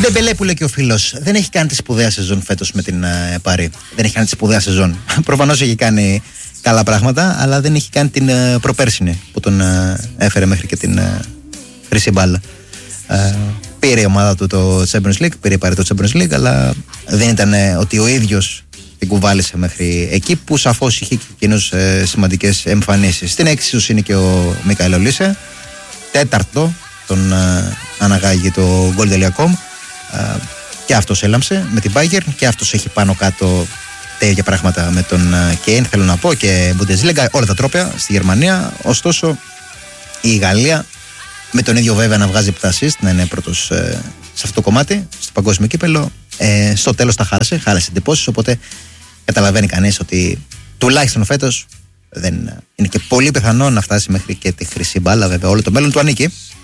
Ντεμπελέ που λέει και ο φίλος, δεν έχει κάνει τη σπουδαία σεζόν φέτος με την Παρί. Δεν έχει κάνει τη σπουδαία σεζόν. Προφανώς έχει κάνει καλά πράγματα, αλλά δεν έχει κάνει την προπέρσινη που τον έφερε μέχρι και την χρυσή μπάλα. Πήρε η ομάδα του το Champions League, πήρε πάρει το Champions League, αλλά δεν ήταν ότι ο ίδιος την κουβάλισε μέχρι εκεί, που σαφώς είχε και εκείνος σημαντικές εμφανίσεις. Στην έξι είναι και ο Μικαήλ Ολίσε, τέταρτο τον αναγάγει το Goal.com, και αυτός έλαμψε με την Bayern και αυτός έχει πάνω κάτω τέτοια πράγματα με τον Κέιν, θέλω να πω, και Bundesliga, όλα τα τρόπαια στη Γερμανία. Ωστόσο η Γαλλία, με τον ίδιο βέβαια να βγάζει assist, να είναι πρώτος σε αυτό το κομμάτι, στο παγκόσμιο κύπελο, στο τέλος τα χάλασε εντυπώσεις, οπότε καταλαβαίνει κανείς ότι τουλάχιστον φέτος δεν είναι και πολύ πιθανό να φτάσει μέχρι και τη χρυσή μπάλα. Βέβαια όλο το μέλλον του ανήκει